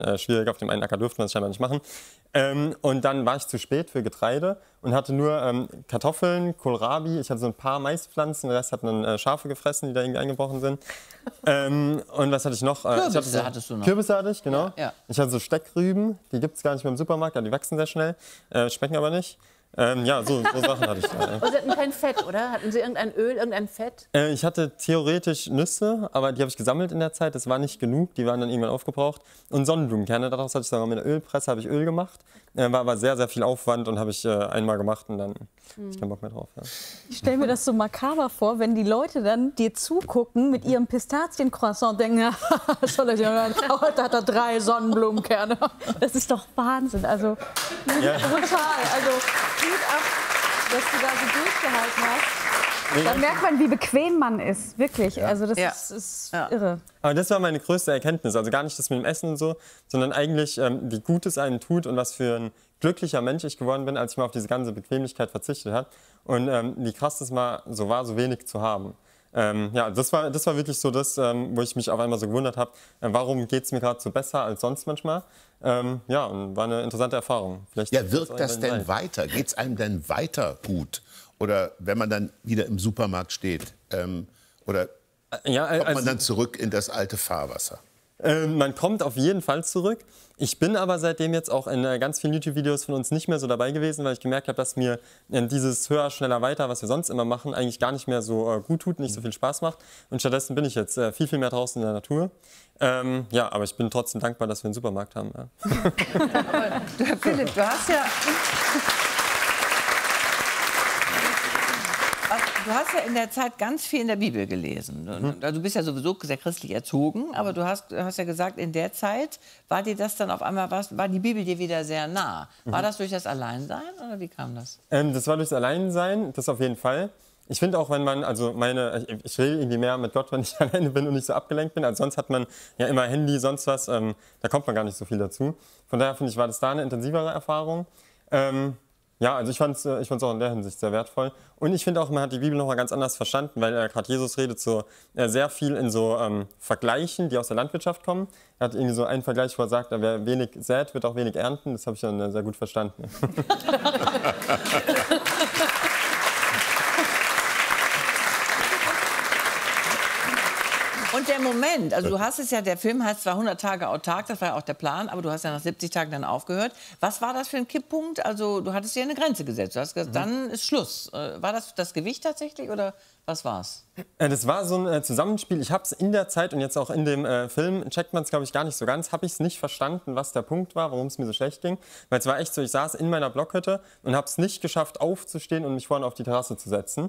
schwierig, auf dem einen Acker durfte man es scheinbar nicht machen. Und dann war ich zu spät für Getreide und hatte nur Kartoffeln, Kohlrabi, ich hatte so ein paar Maispflanzen, den Rest hatten dann Schafe gefressen, die da irgendwie eingebrochen sind. Und was hatte ich noch? Kürbisse hattest du noch. Kürbisse hatte ich, genau. Ja, ja. Ich hatte so Steckrüben, die gibt es gar nicht mehr im Supermarkt, die wachsen sehr schnell, schmecken aber nicht. Ja, so Sachen hatte ich da. Und Sie hatten kein Fett, oder? Hatten Sie irgendein Öl, irgendein Fett? Ich hatte theoretisch Nüsse, aber die habe ich gesammelt in der Zeit. Das war nicht genug, die waren dann irgendwann aufgebraucht. Und Sonnenblumenkerne, daraus hatte ich sogar mit einer Ölpresse habe ich Öl gemacht. War aber sehr, sehr viel Aufwand und habe ich einmal gemacht und dann habe ich keinen Bock mehr drauf. Ja. Ich stelle mir das so makaber vor, wenn die Leute dann dir zugucken mit ihrem Pistaziencroissant und denken, ja, heute hat er 3 Sonnenblumenkerne. Das ist doch Wahnsinn. Also Ja. total. Also Hut ab, dass du da so durchgehalten hast. Da merkt man, wie bequem man ist, wirklich. Also das ist irre. Aber das war meine größte Erkenntnis. Also gar nicht das mit dem Essen und so, sondern eigentlich, wie gut es einen tut und was für ein glücklicher Mensch ich geworden bin, als ich mal auf diese ganze Bequemlichkeit verzichtet habe. Und wie krass das mal so war, so wenig zu haben. Ja, das war wirklich so das, wo ich mich auf einmal so gewundert habe, warum geht es mir gerade so besser als sonst manchmal. Ja, und war eine interessante Erfahrung. Vielleicht ja, wirkt das denn weiter? Geht es einem denn weiter gut? Oder wenn man dann wieder im Supermarkt steht? Oder kommt man dann zurück in das alte Fahrwasser? Man kommt auf jeden Fall zurück. Ich bin aber seitdem jetzt auch in ganz vielen YouTube-Videos von uns nicht mehr so dabei gewesen, weil ich gemerkt habe, dass mir dieses höher, schneller, weiter, was wir sonst immer machen, eigentlich gar nicht mehr so gut tut, nicht so viel Spaß macht. Und stattdessen bin ich jetzt viel, viel mehr draußen in der Natur. Ja, aber ich bin trotzdem dankbar, dass wir einen Supermarkt haben. Ja. Aber, Philipp, du hast ja... Du hast ja in der Zeit ganz viel in der Bibel gelesen. Du bist ja sowieso sehr christlich erzogen, aber du hast ja gesagt, in der Zeit war dir das dann auf einmal, war die Bibel dir wieder sehr nah. War das durch das Alleinsein oder wie kam das? Das war durch das Alleinsein, das auf jeden Fall. Ich finde auch, wenn man, ich will irgendwie mehr mit Gott, wenn ich alleine bin und nicht so abgelenkt bin. Also sonst hat man ja immer Handy, sonst was, da kommt man gar nicht so viel dazu. Von daher finde ich, war das da eine intensivere Erfahrung. Ja, also ich fand's auch in der Hinsicht sehr wertvoll. Und ich finde auch, man hat die Bibel noch mal ganz anders verstanden, weil gerade Jesus redet so sehr viel in so Vergleichen, die aus der Landwirtschaft kommen. Er hat irgendwie so einen Vergleich, wo er sagt, wer wenig sät, wird auch wenig ernten. Das habe ich dann sehr gut verstanden. Und der Moment, also du hast es ja, der Film heißt zwar 100 Tage autark, das war ja auch der Plan, aber du hast ja nach 70 Tagen dann aufgehört. Was war das für ein Kipppunkt? Also du hattest dir eine Grenze gesetzt, du hast gesagt, dann ist Schluss. War das Gewicht tatsächlich oder was war's? Das war so ein Zusammenspiel. Ich habe es in der Zeit und jetzt auch in dem Film, checkt man es glaube ich gar nicht so ganz, habe ich es nicht verstanden, was der Punkt war, warum es mir so schlecht ging. Weil es war echt so, ich saß in meiner Blockhütte und habe es nicht geschafft aufzustehen und mich vorne auf die Terrasse zu setzen.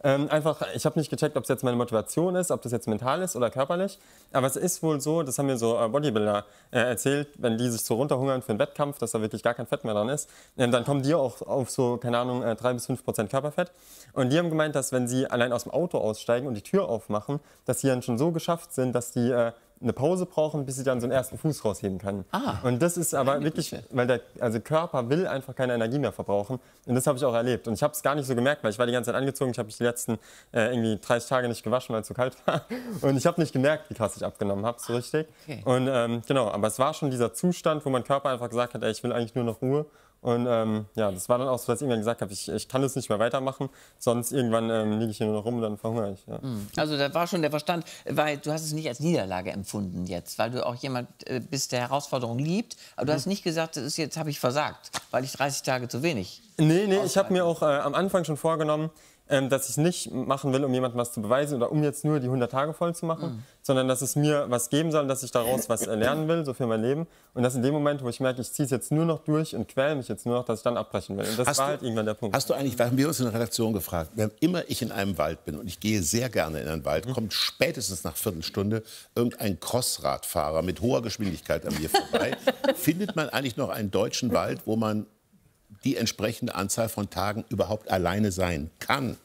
Ich habe nicht gecheckt, ob es jetzt meine Motivation ist, ob das jetzt mental ist oder körperlich. Aber es ist wohl so, das haben mir so Bodybuilder erzählt, wenn die sich so runterhungern für einen Wettkampf, dass da wirklich gar kein Fett mehr dran ist, dann kommen die auch auf so, keine Ahnung, 3–5% Körperfett. Und die haben gemeint, dass wenn sie allein aus dem Auto aussteigen und die Tür aufmachen, dass sie dann schon so geschafft sind, dass die eine Pause brauchen, bis sie dann so einen ersten Fuß rausheben können. Und das ist aber wirklich, weil der Körper will einfach keine Energie mehr verbrauchen. Und das habe ich auch erlebt. Und ich habe es gar nicht so gemerkt, weil ich war die ganze Zeit angezogen. Ich habe mich die letzten irgendwie 30 Tage nicht gewaschen, weil es so kalt war. Und ich habe nicht gemerkt, wie krass ich abgenommen habe, so richtig. Okay. Und genau, aber es war schon dieser Zustand, wo mein Körper einfach gesagt hat, ey, ich will eigentlich nur noch Ruhe. Und ja, das war dann auch so, dass ich irgendwann gesagt habe, ich kann das nicht mehr weitermachen, sonst irgendwann liege ich hier nur noch rum und dann verhungere ich. Ja. Also da war schon der Verstand, weil du hast es nicht als Niederlage empfunden jetzt, weil du auch jemand bist, der Herausforderungen liebt, aber du hast nicht gesagt, das ist jetzt habe ich versagt, weil ich 30 Tage zu wenig. Nee, ich habe mir auch am Anfang schon vorgenommen, dass ich es nicht machen will, um jemandem was zu beweisen oder um jetzt nur die 100 Tage voll zu machen, sondern dass es mir was geben soll, dass ich daraus was lernen will, so für mein Leben. Und dass in dem Moment, wo ich merke, ich ziehe es jetzt nur noch durch und quäle mich jetzt nur noch, dass ich dann abbrechen will. Und das war halt irgendwann der Punkt. Hast du eigentlich, haben wir uns in der Redaktion gefragt, wenn immer ich in einem Wald bin und ich gehe sehr gerne in einen Wald, kommt spätestens nach Viertelstunde irgendein Crossradfahrer mit hoher Geschwindigkeit an mir vorbei. Findet man eigentlich noch einen deutschen Wald, wo man die entsprechende Anzahl von Tagen überhaupt alleine sein kann?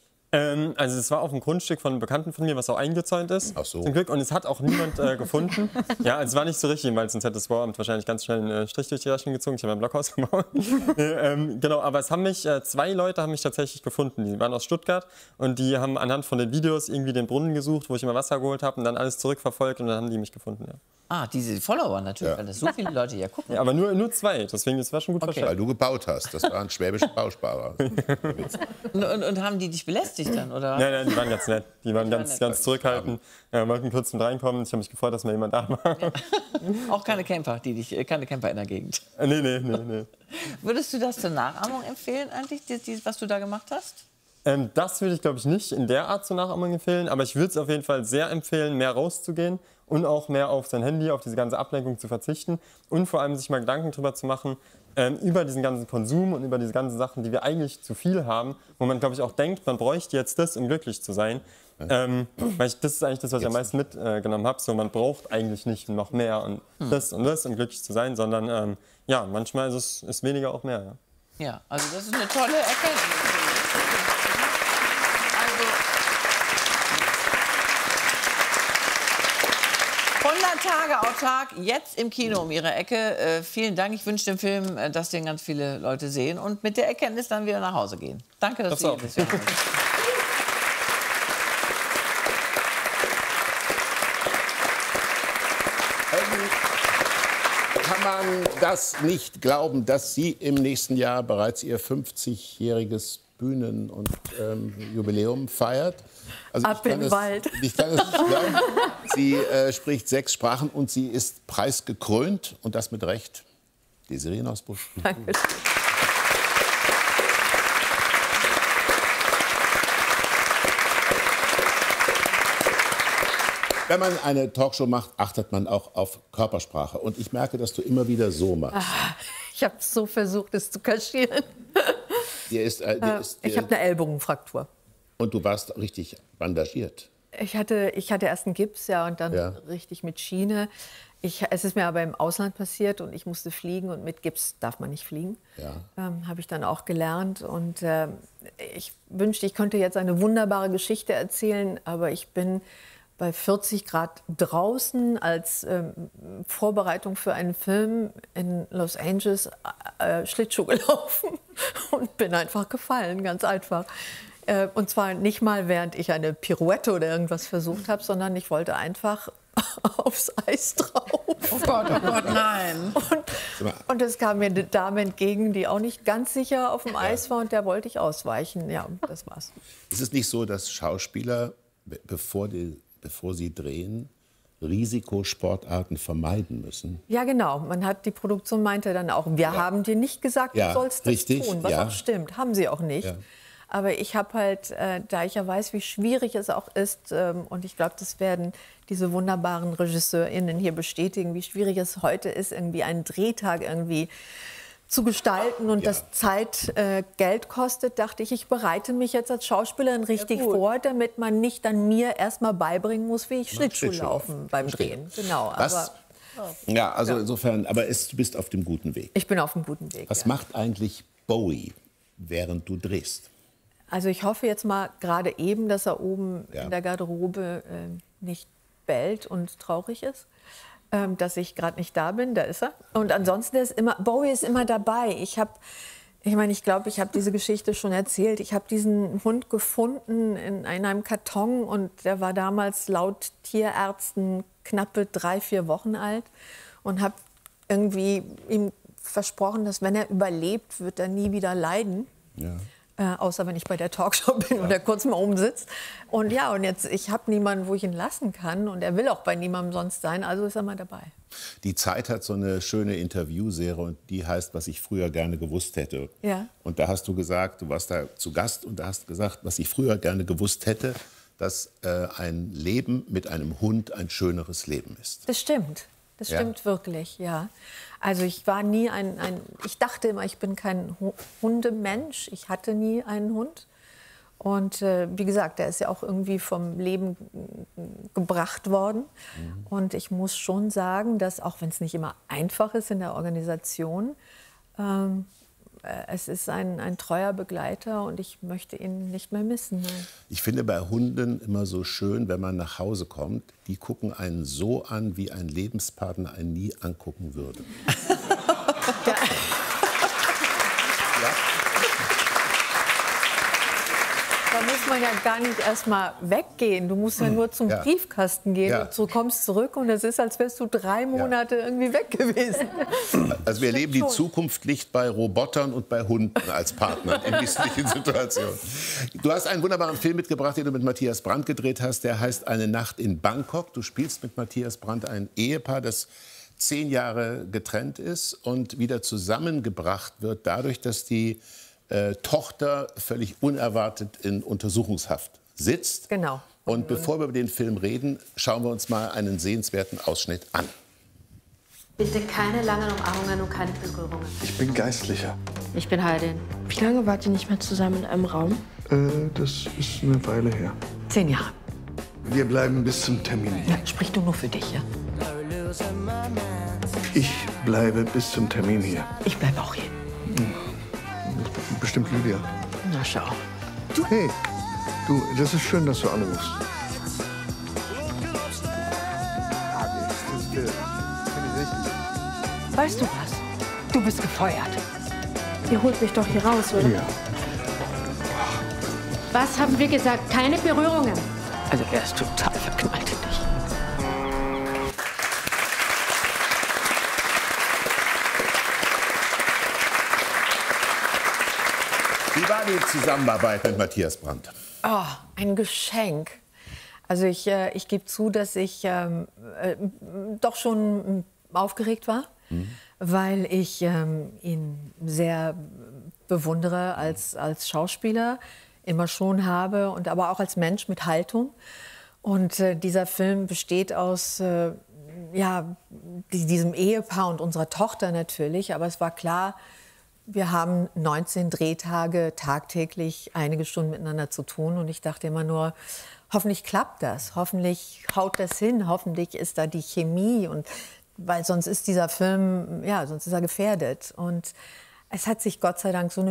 Also es war auf dem Grundstück von einem Bekannten von mir, was auch eingezäunt ist, Ach so. zum Glück. Und es hat auch niemand gefunden. Ja, also es war nicht so richtig, weil sonst hätte das Bauamt wahrscheinlich ganz schnell einen Strich durch die Rechnung gezogen. Ich habe ein Blockhaus gebaut. Genau, aber es haben mich, 2 Leute haben mich tatsächlich gefunden. Die waren aus Stuttgart und die haben anhand von den Videos irgendwie den Brunnen gesucht, wo ich immer Wasser geholt habe und dann alles zurückverfolgt und dann haben die mich gefunden, ja. Ah, diese Follower natürlich, weil das so viele Leute ja gucken. Ja, aber nur 2, deswegen das war schon gut verstanden. Weil du gebaut hast. Das war ein schwäbischer Bausparer. Und haben die dich belästigt dann, oder? Nein, die waren ganz nett. Die waren ganz zurückhaltend. Wollten kurz zum Reinkommen. Ich habe mich gefreut, dass mal jemand da war. Ja. Auch keine Camper, keine Camper in der Gegend. Nee. Würdest du das zur Nachahmung empfehlen eigentlich, was du da gemacht hast? Das würde ich, glaube ich, nicht in der Art zur Nachahmung empfehlen. Aber ich würde es auf jeden Fall sehr empfehlen, mehr rauszugehen und auch mehr auf sein Handy, auf diese ganze Ablenkung zu verzichten. Und vor allem sich mal Gedanken darüber zu machen, über diesen ganzen Konsum und über diese ganzen Sachen, die wir eigentlich zu viel haben, wo man, glaube ich, auch denkt, man bräuchte jetzt das, um glücklich zu sein. Weil das ist eigentlich das, was ich am meisten mitgenommen habe. So, man braucht eigentlich nicht noch mehr und das, um glücklich zu sein, sondern ja, manchmal ist es weniger auch mehr. Ja, also das ist eine tolle Erkenntnis. Also 100 Tage autark, jetzt im Kino um Ihre Ecke. Vielen Dank. Ich wünsche dem Film, dass den ganz viele Leute sehen und mit der Erkenntnis dann wieder nach Hause gehen. Danke, dass Sie hier sind. Kann man das nicht glauben, dass sie im nächsten Jahr bereits ihr 50-jähriges Bühnen- und Jubiläum feiert? Also Ab in den Wald. Ich kann es nicht glauben. Sie spricht 6 Sprachen und sie ist preisgekrönt und das mit Recht. Desiree Nosbusch. Danke. Wenn man eine Talkshow macht, achtet man auch auf Körpersprache. Und ich merke, dass du immer wieder so machst. Ich habe so versucht, es zu kaschieren. Ich habe eine Ellbogenfraktur. Und du warst richtig bandagiert. Ich hatte erst einen Gips, ja, und dann richtig mit Schiene. Es ist mir aber im Ausland passiert und ich musste fliegen und mit Gips darf man nicht fliegen. Ja. Habe ich dann auch gelernt und ich wünschte, ich könnte jetzt eine wunderbare Geschichte erzählen, aber ich bin bei 40 Grad draußen als Vorbereitung für einen Film in Los Angeles Schlittschuh gelaufen und bin einfach gefallen, ganz einfach. Und zwar nicht mal, während ich eine Pirouette oder irgendwas versucht habe, sondern ich wollte einfach aufs Eis drauf. Oh Gott, nein. Und es kam mir eine Dame entgegen, die auch nicht ganz sicher auf dem Eis war und der wollte ich ausweichen. Ja, das war's. Ist es nicht so, dass Schauspieler, bevor sie drehen, Risikosportarten vermeiden müssen? Ja, genau. Die Produktion meinte dann auch, wir haben dir nicht gesagt, du sollst das tun, was auch stimmt. Haben sie auch nicht. Ja. Aber ich habe halt, da ich ja weiß, wie schwierig es auch ist, und ich glaube, das werden diese wunderbaren RegisseurInnen hier bestätigen, wie schwierig es heute ist, irgendwie einen Drehtag irgendwie zu gestalten und das Zeit, Geld kostet, dachte ich, ich bereite mich jetzt als Schauspielerin richtig vor, damit man nicht dann mir erst mal beibringen muss, wie ich Schlittschuh laufen beim Drehen. Genau. Ja, also insofern, aber du bist auf dem guten Weg. Ich bin auf dem guten Weg. Was macht eigentlich Bowie, während du drehst? Also ich hoffe jetzt mal gerade eben, dass er oben in der Garderobe nicht bellt und traurig ist. Dass ich gerade nicht da bin, da ist er. Und ansonsten Bowie ist immer dabei. Ich glaube, ich habe diese Geschichte schon erzählt. Ich habe diesen Hund gefunden in einem Karton und der war damals laut Tierärzten knappe 3-4 Wochen alt und habe irgendwie ihm versprochen, dass wenn er überlebt, wird er nie wieder leiden. Ja. Außer wenn ich bei der Talkshow bin und er kurz mal oben sitzt. Und jetzt, ich habe niemanden, wo ich ihn lassen kann. Und er will auch bei niemandem sonst sein, also ist er mal dabei. Die Zeit hat so eine schöne Interviewserie und die heißt, was ich früher gerne gewusst hätte. Ja. Und da hast du gesagt, du warst da zu Gast und da hast gesagt, was ich früher gerne gewusst hätte, dass ein Leben mit einem Hund ein schöneres Leben ist. Das stimmt. Das stimmt wirklich, ja. Also ich war nie ich dachte immer, ich bin kein Hundemensch. Ich hatte nie einen Hund. Und wie gesagt, der ist ja auch irgendwie vom Leben gebracht worden. Mhm. Und ich muss schon sagen, dass, auch wenn es nicht immer einfach ist in der Organisation, es ist ein treuer Begleiter und ich möchte ihn nicht mehr missen. Nein. Ich finde bei Hunden immer so schön, wenn man nach Hause kommt, die gucken einen so an, wie ein Lebenspartner einen nie angucken würde. Ja. Da muss man ja gar nicht erst mal weggehen. Du musst ja nur zum Briefkasten gehen und du kommst zurück und es ist, als wärst du 3 Monate irgendwie weg gewesen. Also wir erleben, die Zukunft liegt bei Robotern und bei Hunden als Partner in misslichen Situationen. Du hast einen wunderbaren Film mitgebracht, den du mit Matthias Brandt gedreht hast. Der heißt Eine Nacht in Bangkok. Du spielst mit Matthias Brandt ein Ehepaar, das 10 Jahre getrennt ist und wieder zusammengebracht wird dadurch, dass die Tochter völlig unerwartet in Untersuchungshaft sitzt. Genau. Und bevor wir über den Film reden, schauen wir uns mal einen sehenswerten Ausschnitt an. Bitte keine langen Umarmungen und keine Berührungen. Ich bin Geistlicher. Ich bin Heidin. Wie lange wart ihr nicht mehr zusammen in einem Raum? Das ist eine Weile her. 10 Jahre. Wir bleiben bis zum Termin. Ja, sprich du nur für dich, ja? Ich bleibe bis zum Termin hier. Ich bleibe auch hier. Bestimmt Lydia. Na schau. Hey, du, das ist schön, dass du anrufst. Weißt du was? Du bist gefeuert. Ihr holt mich doch hier raus, oder? Ja. Was haben wir gesagt? Keine Berührungen. Also er ist total verknallt in dich. Wie war die Zusammenarbeit mit Matthias Brandt? Oh, ein Geschenk. Also ich gebe zu, dass ich doch schon aufgeregt war, weil ich ihn sehr bewundere als Schauspieler, immer schon habe, und aber auch als Mensch mit Haltung. Und dieser Film besteht aus diesem Ehepaar und unserer Tochter natürlich, aber es war klar, wir haben 19 Drehtage tagtäglich einige Stunden miteinander zu tun. Und ich dachte immer nur, hoffentlich klappt das, hoffentlich haut das hin, hoffentlich ist da die Chemie. Und, weil sonst ist dieser Film, sonst ist er gefährdet. Und es hat sich Gott sei Dank so eine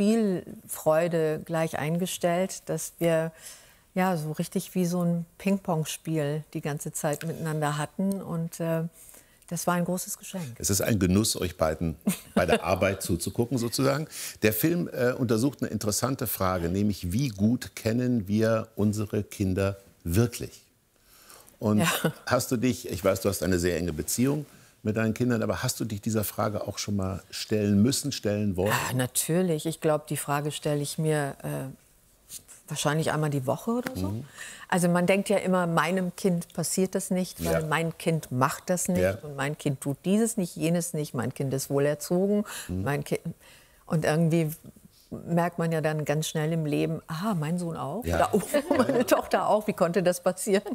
Spielfreude gleich eingestellt, dass wir so richtig wie so ein Ping-Pong-Spiel die ganze Zeit miteinander hatten. Und das war ein großes Geschenk. Es ist ein Genuss, euch beiden bei der Arbeit zuzugucken, sozusagen. Der Film untersucht eine interessante Frage, nämlich wie gut kennen wir unsere Kinder wirklich? Und hast du dich, ich weiß, du hast eine sehr enge Beziehung mit deinen Kindern, aber hast du dich dieser Frage auch schon mal stellen müssen, stellen wollen? Ja, natürlich. Ich glaube, die Frage stelle ich mir wahrscheinlich einmal die Woche oder so. Also man denkt ja immer, meinem Kind passiert das nicht, weil mein Kind macht das nicht und mein Kind tut dieses nicht, jenes nicht, mein Kind ist wohlerzogen, mein Kind. Und irgendwie merkt man ja dann ganz schnell im Leben, aha, mein Sohn auch, oder meine Tochter auch, wie konnte das passieren?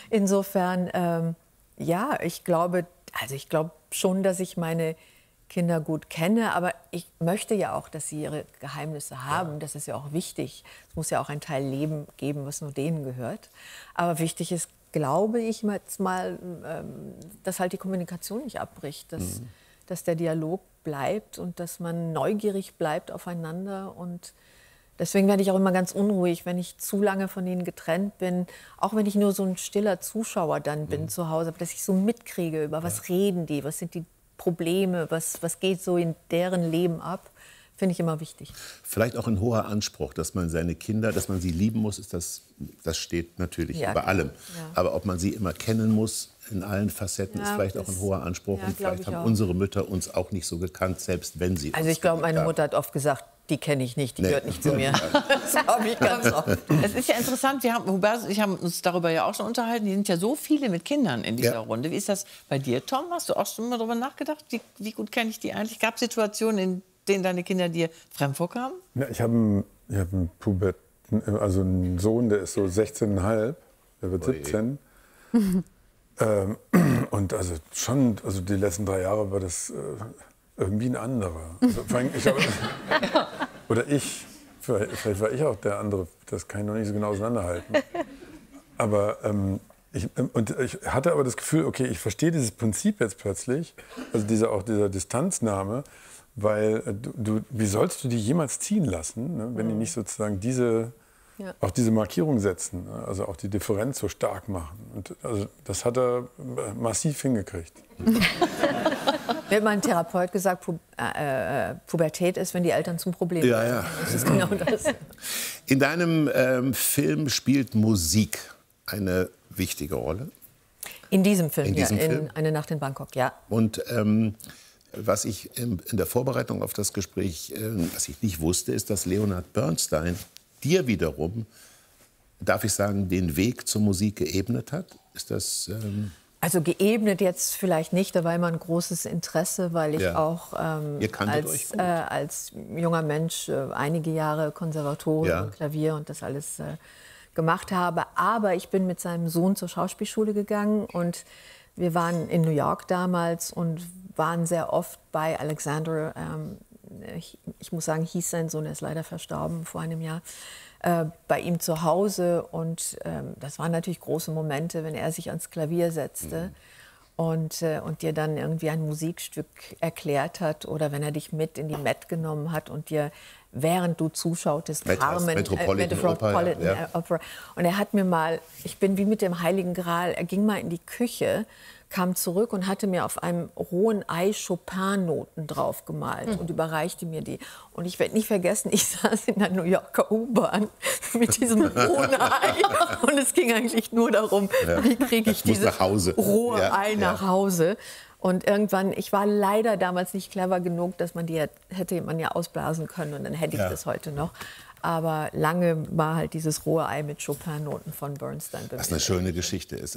Insofern, ich glaube schon, dass ich meine Kinder gut kenne, aber ich möchte ja auch, dass sie ihre Geheimnisse haben. Das ist ja auch wichtig. Es muss ja auch ein Teil Leben geben, was nur denen gehört. Aber wichtig ist, glaube ich jetzt mal, dass halt die Kommunikation nicht abbricht, dass der Dialog bleibt und dass man neugierig bleibt aufeinander. Und deswegen werde ich auch immer ganz unruhig, wenn ich zu lange von ihnen getrennt bin, auch wenn ich nur so ein stiller Zuschauer dann bin zu Hause, aber dass ich so mitkriege, über was reden die, was sind die Probleme, was geht so in deren Leben ab, finde ich immer wichtig. Vielleicht auch ein hoher Anspruch, dass man seine Kinder, dass man sie lieben muss, das steht natürlich über allem. Ja. Aber ob man sie immer kennen muss, in allen Facetten, ist vielleicht auch ein hoher Anspruch. Und vielleicht haben unsere Mütter uns auch nicht so gekannt, selbst wenn sie uns. Also ich glaube, meine Mutter hat oft gesagt, die kenne ich nicht, die gehört nicht zu mir. Das habe ich ganz oft. Es ist ja interessant, Hubert und ich haben uns darüber ja auch schon unterhalten, die sind ja so viele mit Kindern in dieser Runde. Wie ist das bei dir, Tom? Hast du auch schon mal darüber nachgedacht? Wie gut kenne ich die eigentlich? Gab es Situationen, in denen deine Kinder dir fremd vorkamen? Ja, ich habe einen Sohn, der ist so 16,5, der wird 17. Und also die letzten 3 Jahre war das irgendwie ein anderer. Also, vielleicht war ich auch der andere, das kann ich noch nicht so genau auseinanderhalten. Aber ich hatte aber das Gefühl, okay, ich verstehe dieses Prinzip jetzt plötzlich, also dieser Distanznahme, weil wie sollst du die jemals ziehen lassen, ne, wenn die nicht sozusagen auch diese Markierung setzen, ne, also auch die Differenz so stark machen. Und also das hat er massiv hingekriegt. Mir hat mein Therapeut gesagt, Pubertät ist, wenn die Eltern zum Problem werden. Ja. Das ist genau das. In deinem Film spielt Musik eine wichtige Rolle. In diesem Film, in diesem ja, Film? in Eine Nacht in Bangkok, ja. Und was ich in der Vorbereitung auf das Gespräch, was ich nicht wusste, ist, dass Leonard Bernstein dir wiederum, darf ich sagen, den Weg zur Musik geebnet hat. Ist das... Also geebnet jetzt vielleicht nicht, da war immer ein großes Interesse, weil ich auch als junger Mensch einige Jahre Konservatorium, Klavier und das alles gemacht habe. Aber ich bin mit seinem Sohn zur Schauspielschule gegangen und wir waren in New York damals und waren sehr oft bei Alexander. Ich muss sagen, hieß sein Sohn, er ist leider verstorben vor einem Jahr. Bei ihm zu Hause und das waren natürlich große Momente, wenn er sich ans Klavier setzte und dir dann irgendwie ein Musikstück erklärt hat oder wenn er dich mit in die Met genommen hat und dir, während du zuschautest, Metropolitan Opera. Und er hat mir mal, ich bin wie mit dem Heiligen Gral, er ging mal in die Küche, kam zurück und hatte mir auf einem rohen Ei Chopin-Noten drauf gemalt und überreichte mir die. Und ich werde nicht vergessen, ich saß in der New Yorker U-Bahn mit diesem rohen Ei. Und es ging eigentlich nur darum, wie kriege ich dieses rohe Ei nach Hause. Und irgendwann, ich war leider damals nicht clever genug, dass man die hätte man ja ausblasen können und dann hätte ich das heute noch. Aber lange war halt dieses rohe Ei mit Chopin-Noten von Bernstein. Was eine schöne Geschichte ist.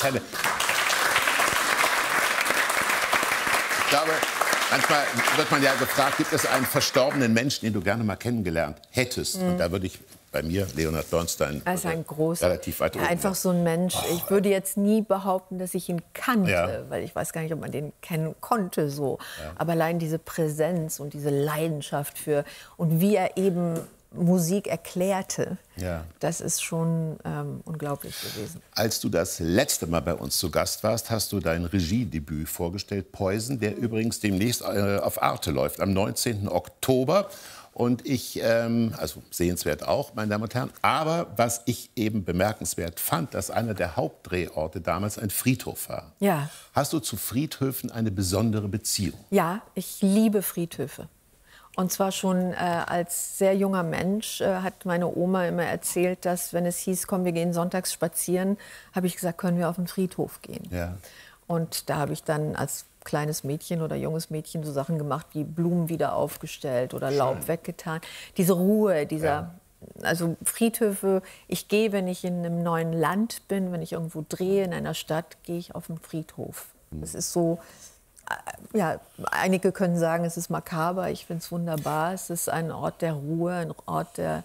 Ich glaube, manchmal wird man ja gefragt, gibt es einen verstorbenen Menschen, den du gerne mal kennengelernt hättest? Und da würde ich bei mir Leonard Bernstein also ein großer, relativ weit oben. Einfach so ein Mensch. Ich würde jetzt nie behaupten, dass ich ihn kannte, weil ich weiß gar nicht, ob man den kennen konnte so. Aber allein diese Präsenz und diese Leidenschaft für und wie er eben Musik erklärte, das ist schon unglaublich gewesen. Als du das letzte Mal bei uns zu Gast warst, hast du dein Regiedebüt vorgestellt, Poison, der übrigens demnächst auf Arte läuft, am 19. Oktober. Und also sehenswert auch, meine Damen und Herren. Aber was ich eben bemerkenswert fand, dass einer der Hauptdrehorte damals ein Friedhof war. Ja. Hast du zu Friedhöfen eine besondere Beziehung? Ja, ich liebe Friedhöfe. Und zwar schon als sehr junger Mensch hat meine Oma immer erzählt, dass wenn es hieß, komm, wir gehen sonntags spazieren, habe ich gesagt, können wir auf den Friedhof gehen. Ja. Und da habe ich dann als kleines Mädchen oder junges Mädchen so Sachen gemacht, wie Blumen wieder aufgestellt oder Laub weggetan. Diese Ruhe, also Friedhöfe, ich gehe, wenn ich in einem neuen Land bin, wenn ich irgendwo drehe in einer Stadt, gehe ich auf den Friedhof. Es ist so... Ja, einige können sagen, es ist makaber. Ich finde es wunderbar. Es ist ein Ort der Ruhe, ein Ort der...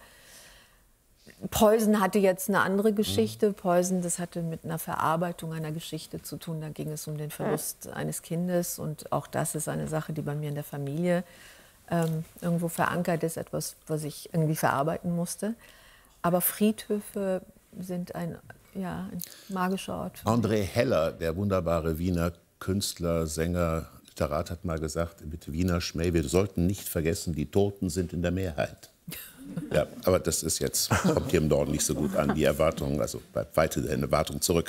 Poison hatte jetzt eine andere Geschichte. Poison, das hatte mit einer Verarbeitung einer Geschichte zu tun. Da ging es um den Verlust eines Kindes. Und auch das ist eine Sache, die bei mir in der Familie irgendwo verankert ist. Etwas, was ich irgendwie verarbeiten musste. Aber Friedhöfe sind ein magischer Ort. André Heller, der wunderbare Wiener Künstler, Sänger, Literat hat mal gesagt, mit Wiener Schmäh, wir sollten nicht vergessen, die Toten sind in der Mehrheit. Ja, aber das ist jetzt, kommt hier im Norden nicht so gut an, die Erwartung, also bleibt weiterhin eine Erwartung zurück.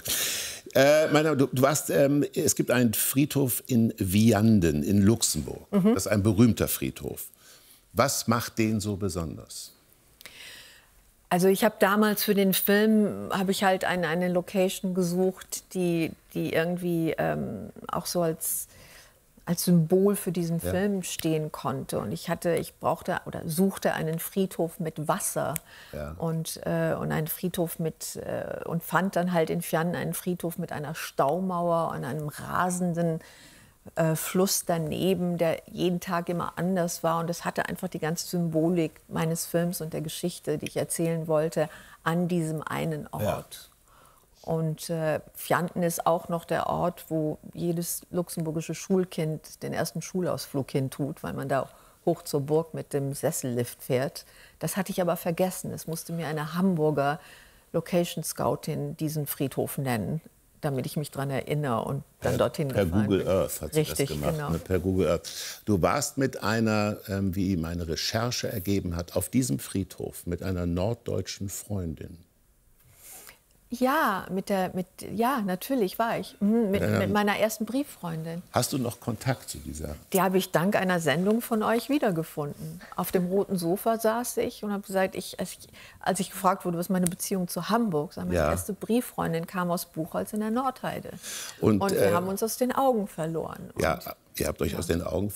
Du warst, es gibt einen Friedhof in Vianden in Luxemburg. Das ist ein berühmter Friedhof. Was macht den so besonders? Also ich habe damals für den Film halt eine Location gesucht, die irgendwie auch so als Symbol für diesen Film stehen konnte. Und ich brauchte oder suchte einen Friedhof mit Wasser und einen Friedhof und fand dann halt in Vianden einen Friedhof mit einer Staumauer und einem rasenden Fluss daneben, der jeden Tag immer anders war. Und es hatte einfach die ganze Symbolik meines Films und der Geschichte, die ich erzählen wollte, an diesem einen Ort. Ja. Und Vianden ist auch noch der Ort, wo jedes luxemburgische Schulkind den ersten Schulausflug hin tut, weil man da hoch zur Burg mit dem Sessellift fährt. Das hatte ich aber vergessen. Es musste mir eine Hamburger Location Scoutin diesen Friedhof nennen, damit ich mich daran erinnere und dann dorthin gefahren bin. Per Google Earth hat sie das gemacht. Genau. Per Google Earth. Du warst mit einer, wie meine Recherche ergeben hat, auf diesem Friedhof mit einer norddeutschen Freundin. Ja, ja, natürlich war ich. Mit meiner ersten Brieffreundin. Hast du noch Kontakt zu dieser? Die habe ich dank einer Sendung von euch wiedergefunden. Auf dem roten Sofa saß ich und habe gesagt, als ich gefragt wurde, was ist meine Beziehung zu Hamburg, meine erste Brieffreundin kam aus Buchholz in der Nordheide. Und wir haben uns aus den Augen verloren. Ja, ihr habt euch aus den Augen